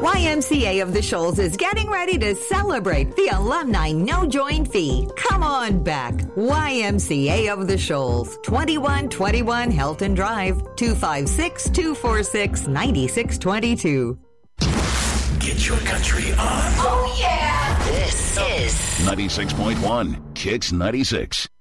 YMCA of the Shoals is getting ready to celebrate the alumni no join fee. Come on back. YMCA of the Shoals, 2121 Helton Drive, 256-246-9622. Get your country on. Oh, yeah. This is 96.1 Kicks 96.